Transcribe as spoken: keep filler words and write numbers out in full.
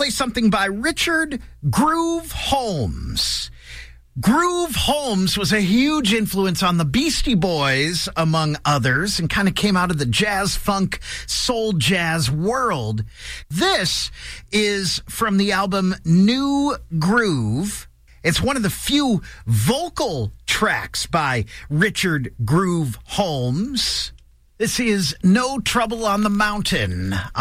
play something by Richard Groove Holmes. Groove Holmes was a huge influence on the Beastie Boys, among others, and kind of came out of the jazz, funk, soul jazz world. This is from the album New Groove. It's one of the few vocal tracks by Richard Groove Holmes. This is No Trouble on the Mountain